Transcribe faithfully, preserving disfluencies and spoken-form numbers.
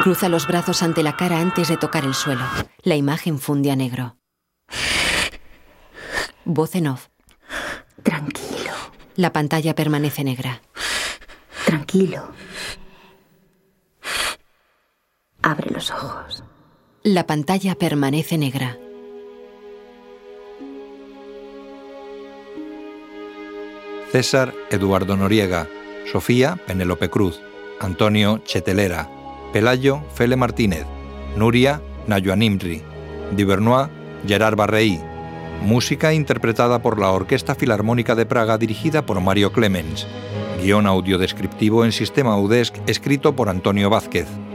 Cruza los brazos ante la cara antes de tocar el suelo. La imagen funde a negro. Voz en off. Tranquilo. La pantalla permanece negra. Tranquilo. Abre los ojos. La pantalla permanece negra. César Eduardo Noriega. Sofía Penélope Cruz. Antonio Chetelera. Pelayo Fele Martínez. Nuria Nayua Nimri. Duvernois Gerard Barreí. Música interpretada por la Orquesta Filarmónica de Praga dirigida por Mario Clemens. Guión audiodescriptivo en sistema UDESC escrito por Antonio Vázquez.